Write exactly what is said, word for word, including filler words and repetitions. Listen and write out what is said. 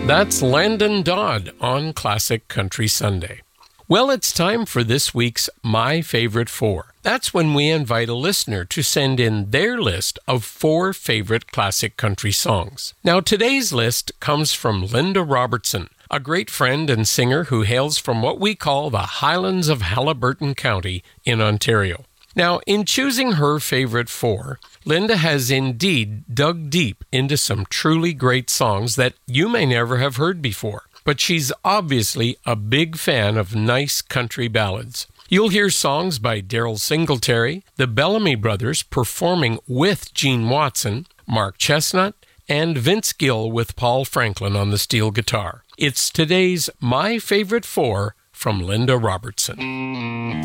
That's Landon Dodd on Classic Country Sunday. Well, it's time for this week's My Favorite Four. That's when we invite a listener to send in their list of four favorite classic country songs. Now, today's list comes from Linda Robertson, a great friend and singer who hails from what we call the Highlands of Haliburton County in Ontario. Now, in choosing her favorite four, Linda has indeed dug deep into some truly great songs that you may never have heard before. But she's obviously a big fan of nice country ballads. You'll hear songs by Darrell Singletary, the Bellamy Brothers performing with Gene Watson, Mark Chestnut, and Vince Gill with Paul Franklin on the steel guitar. It's today's My Favorite Four from Linda Robertson.